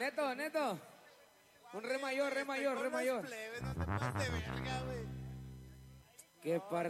Neto, Neto. Un re mayor, re mayor, re mayor. Plebe, no te pases de verga, güey. Qué par